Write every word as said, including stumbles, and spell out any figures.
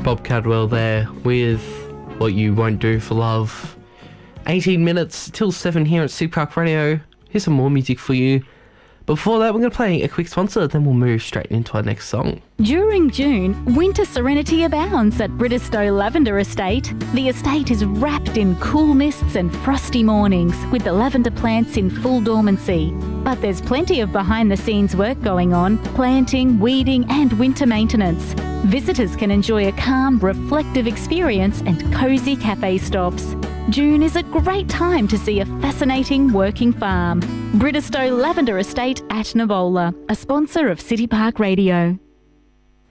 Bob Cadwell there with What You Won't Do for Love. eighteen minutes till seven here at City Park Radio. Here's some more music for you. Before that, we're going to play a quick sponsor, then we'll move straight into our next song. During June, winter serenity abounds at Bridestow Lavender Estate. The estate is wrapped in cool mists and frosty mornings, with the lavender plants in full dormancy. But there's plenty of behind-the-scenes work going on, planting, weeding and winter maintenance. Visitors can enjoy a calm, reflective experience and cosy cafe stops. June is a great time to see a fascinating working farm. Bridestow Lavender Estate at Navola, a sponsor of City Park Radio.